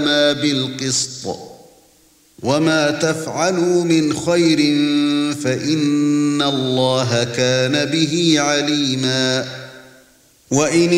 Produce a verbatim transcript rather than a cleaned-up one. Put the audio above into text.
لنا بالقسط وما تفعلوا من خير فإن الله كان به عليما وإن